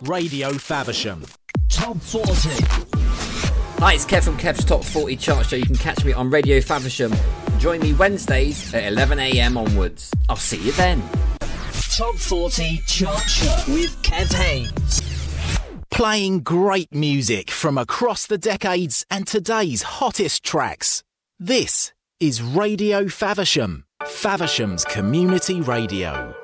Radio Faversham. Top 40. Hi, it's Kev from Kev's Top 40 Chart Show. You can catch me on Radio Faversham. Join me Wednesdays at 11 a.m. onwards. I'll see you then. Top 40 Chart Show with Kev Haynes. Playing great music from across the decades and today's hottest tracks. This is Radio Faversham, Faversham's community radio.